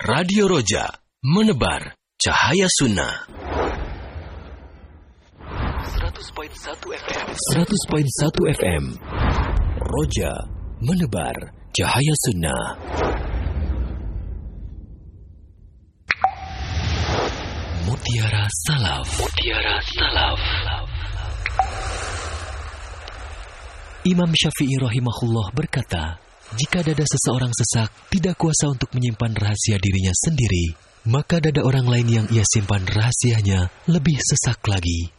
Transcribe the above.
Radio Roja, menebar cahaya sunnah. 100.1 FM. 100.1 FM. Roja, menebar cahaya sunnah. Mutiara Salaf. Mutiara Salaf. Imam Syafi'i rahimahullah berkata, jika dada seseorang sesak, tidak kuasa untuk menyimpan rahasia dirinya sendiri, maka dada orang lain yang ia simpan rahasianya lebih sesak lagi.